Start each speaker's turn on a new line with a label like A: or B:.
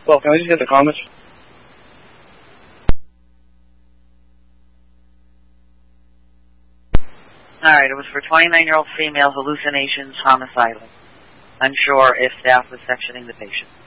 A: Well, can I just get the comments?
B: All right, it was for 29-year-old female, hallucinations, homicidal. Unsure if staff was sectioning the patient.